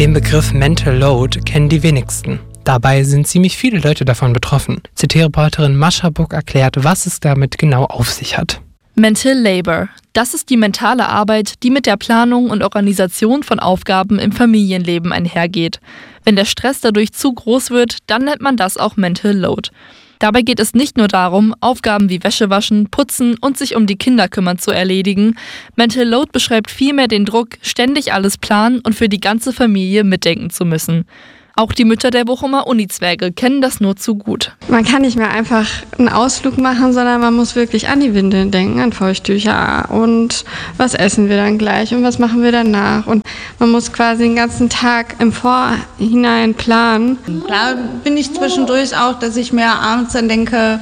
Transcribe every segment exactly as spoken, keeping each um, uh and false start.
Den Begriff Mental Load kennen die wenigsten. Dabei sind ziemlich viele Leute davon betroffen. C T-Reporterin Mascha Buck erklärt, was es damit genau auf sich hat. Mental Labor. Das ist die mentale Arbeit, die mit der Planung und Organisation von Aufgaben im Familienleben einhergeht. Wenn der Stress dadurch zu groß wird, dann nennt man das auch Mental Load. Dabei geht es nicht nur darum, Aufgaben wie Wäsche waschen, putzen und sich um die Kinder kümmern zu erledigen. Mental Load beschreibt vielmehr den Druck, ständig alles planen und für die ganze Familie mitdenken zu müssen. Auch die Mütter der Bochumer Uni-Zwerge kennen das nur zu gut. Man kann nicht mehr einfach einen Ausflug machen, sondern man muss wirklich an die Windeln denken, an Feuchttücher und was essen wir dann gleich und was machen wir danach. Und man muss quasi den ganzen Tag im Vorhinein planen. Klar bin ich zwischendurch auch, dass ich mir abends dann denke,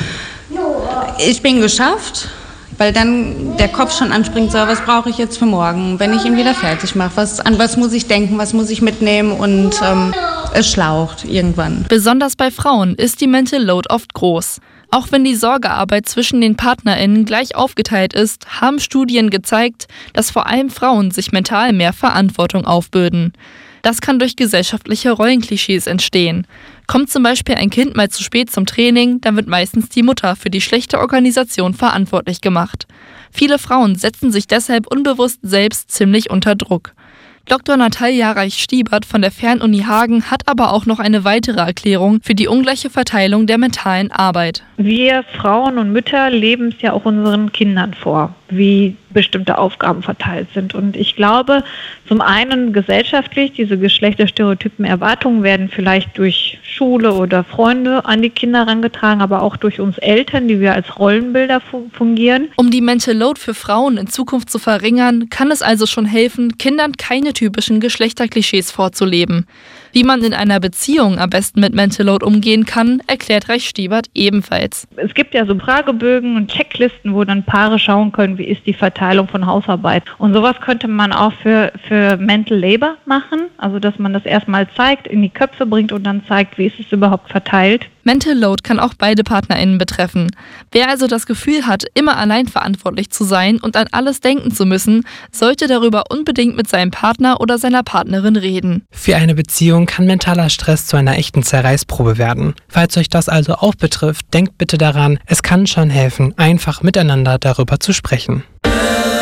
ich bin geschafft. Weil dann der Kopf schon anspringt, so, was brauche ich jetzt für morgen, wenn ich ihn wieder fertig mache, was, an was muss ich denken, was muss ich mitnehmen und ähm, es schlaucht irgendwann. Besonders bei Frauen ist die Mental Load oft groß. Auch wenn die Sorgearbeit zwischen den PartnerInnen gleich aufgeteilt ist, haben Studien gezeigt, dass vor allem Frauen sich mental mehr Verantwortung aufbürden. Das kann durch gesellschaftliche Rollenklischees entstehen. Kommt zum Beispiel ein Kind mal zu spät zum Training, dann wird meistens die Mutter für die schlechte Organisation verantwortlich gemacht. Viele Frauen setzen sich deshalb unbewusst selbst ziemlich unter Druck. Doktor Natalia Reich-Stiebert von der Fernuni Hagen hat aber auch noch eine weitere Erklärung für die ungleiche Verteilung der mentalen Arbeit. Wir Frauen und Mütter leben es ja auch unseren Kindern vor, wie bestimmte Aufgaben verteilt sind. Und ich glaube, zum einen gesellschaftlich, diese geschlechterstereotypen Erwartungen werden vielleicht durch Schule oder Freunde an die Kinder herangetragen, aber auch durch uns Eltern, die wir als Rollenbilder fungieren. Um die Mental Load für Frauen in Zukunft zu verringern, kann es also schon helfen, Kindern keine typischen Geschlechterklischees vorzuleben. Wie man in einer Beziehung am besten mit Mental Load umgehen kann, erklärt Reich-Stiebert ebenfalls. Es gibt ja so Fragebögen und Checklisten, wo dann Paare schauen können, wie ist die Verteilung von Hausarbeit. Und sowas könnte man auch für, für Mental Labor machen, also dass man das erstmal zeigt, in die Köpfe bringt und dann zeigt, wie ist es überhaupt verteilt. Mental Load kann auch beide PartnerInnen betreffen. Wer also das Gefühl hat, immer allein verantwortlich zu sein und an alles denken zu müssen, sollte darüber unbedingt mit seinem Partner oder seiner Partnerin reden. Für eine Beziehung kann mentaler Stress zu einer echten Zerreißprobe werden. Falls euch das also auch betrifft, denkt bitte daran, es kann schon helfen, einfach miteinander darüber zu sprechen.